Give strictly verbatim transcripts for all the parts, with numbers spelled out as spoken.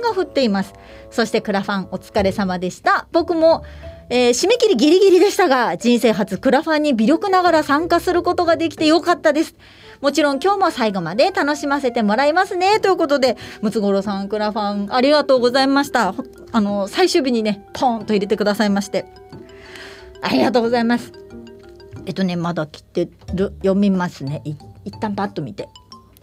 が降っています。そしてクラファンお疲れ様でした。僕も、えー、締め切りギリギリでしたが、人生初クラファンに微力ながら参加することができてよかったです。もちろん今日も最後まで楽しませてもらいますねということで、ムツゴロウさんクラファンありがとうございました。あの最終日にねポーンと入れてくださいましてありがとうございます。えっとねまだ来てる、読みますね。い一旦パッと見て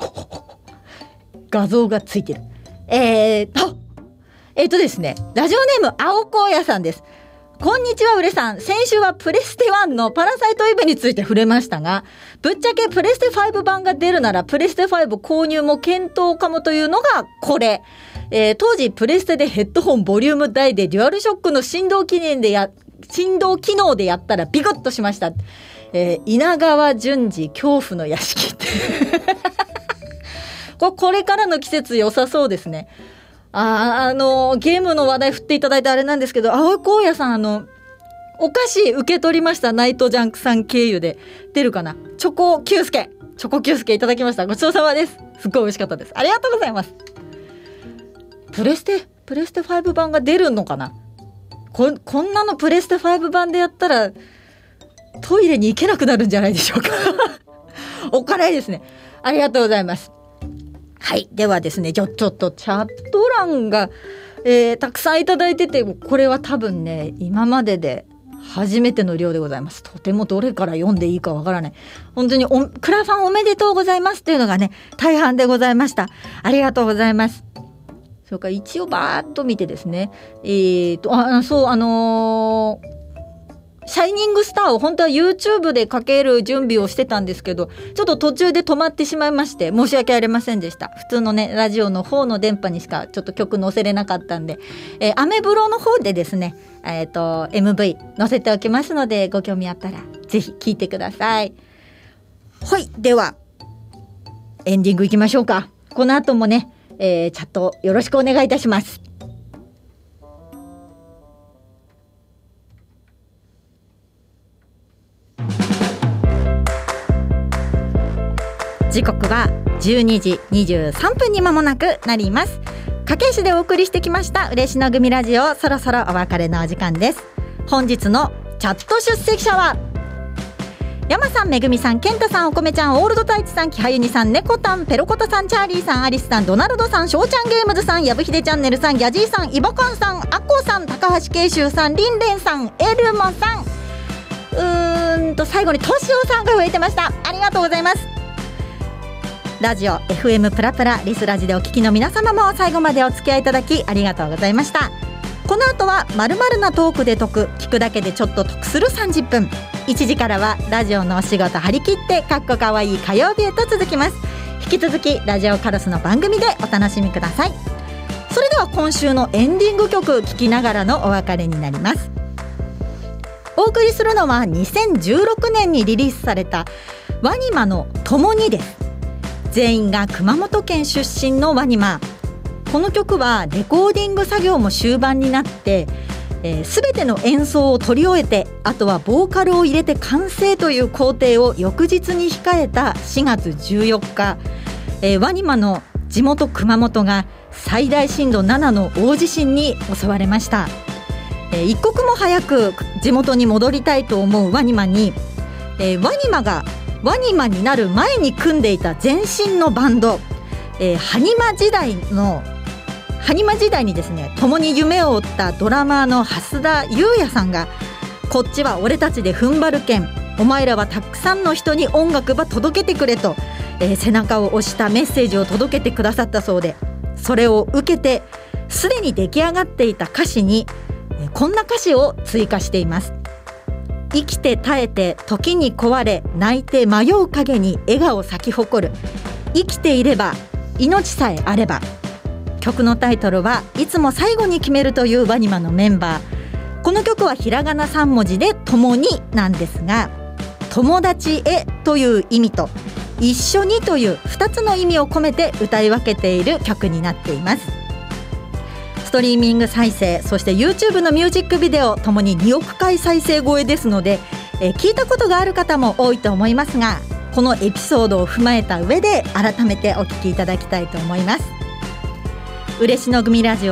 画像がついてる。えーとえっとですねラジオネーム青荒野さんです。こんにちは、うれさん。先週はプレステワンのパラサイトイブについて触れましたが、ぶっちゃけプレステファイブ版が出るならプレステファイブ購入も検討かもというのがこれ。えー、当時プレステでヘッドホンボリューム大でデュアルショックの振動記念でや、振動機能でやったらビクッとしました。えー、稲川淳二恐怖の屋敷ってこれ、これからの季節良さそうですね。あ, あのゲームの話題振っていただいてあれなんですけど、青荒野さんあのお菓子受け取りました。ナイトジャンクさん経由で出るかな。チョコキュースケチョコキュースケいただきました。ごちそうさまです。すっごい美味しかったです。ありがとうございます。プレステプレステファイブ版が出るのかな。 こ, こんなのプレステファイブ版でやったらトイレに行けなくなるんじゃないでしょうかおっかないですね。ありがとうございます。はい。ではですね、ちょ、ちょっとチャット欄が、えー、たくさんいただいてて、これは多分ね、今までで初めての量でございます。とてもどれから読んでいいかわからない。本当におクラファンおめでとうございますというのがね、大半でございました。ありがとうございます。それから一応バーッと見てですね、えーと、あ、そう、あのー、シャイニングスターを本当は YouTube でかける準備をしてたんですけど、ちょっと途中で止まってしまいまして申し訳ありませんでした。普通のねラジオの方の電波にしかちょっと曲載せれなかったんで、えー、アメブロの方でですね、えーと エムブイ 載せておきますので、ご興味あったらぜひ聞いてください。はい、ではエンディングいきましょうか。この後もね、えー、チャットよろしくお願いいたします。時刻はじゅうにじにじゅうさんぷんに間もなくなります。駆け足でお送りしてきました嬉野組ラジオ、そろそろお別れのお時間です。本日のチャット出席者は山さん、めぐみさん、健太さん、お米ちゃん、オールドタイチさん、きはゆにさん、ねこたん、ペロコタさん、チャーリーさん、アリスさん、ドナルドさん、しょうちゃんゲームズさん、やぶひでチャンネルさん、ギャジーさん、イボカンさん、アッコーさん、高橋慶秀さん、リンレンさん、エルモさん、うーんと最後にトシオさんが増えてました。ありがとうございます。ラジオ エフエム プラプラリスラジでお聞きの皆様も最後までお付き合いいただきありがとうございました。この後は〇〇なトークで得、聞くだけでちょっと得するさんじゅっぷん。いちじからはラジオのお仕事張り切ってかっこかわいい火曜日へと続きます。引き続きラジオカラスの番組でお楽しみください。それでは今週のエンディング曲聴きながらのお別れになります。お送りするのはにせんじゅうろくねんにリリースされたワニマの共にです。全員が熊本県出身のワニマ。この曲はレコーディング作業も終盤になって、えー、全ての演奏を取り終えて、あとはボーカルを入れて完成という工程を翌日に控えたしがつじゅうよっか、えー、ワニマの地元熊本が最大震度ななの大地震に襲われました。えー、一刻も早く地元に戻りたいと思うワニマに、えー、ワニマがワニマになる前に組んでいた前身のバンド、えー、ハニマ時代のハニマ時代にですね、共に夢を追ったドラマーの蓮田優也さんが、こっちは俺たちで踏ん張るけん、お前らはたくさんの人に音楽ば届けてくれと、えー、背中を押したメッセージを届けてくださったそうで、それを受けてすでに出来上がっていた歌詞に、えー、こんな歌詞を追加しています。生きて耐えて時に壊れ、泣いて迷う影に笑顔咲き誇る、生きていれば命さえあれば。曲のタイトルはいつも最後に決めるというワニマのメンバー。この曲はひらがなさんもじで共になんですが、友達へという意味と一緒にというふたつの意味を込めて歌い分けている曲になっています。ストリーミング再生、そして YouTube のミュージックビデオともににおくかい再生超えですので、えー、聞いたことがある方も多いと思いますが、このエピソードを踏まえた上で改めてお聞きいただきたいと思います。嬉野組ラジオ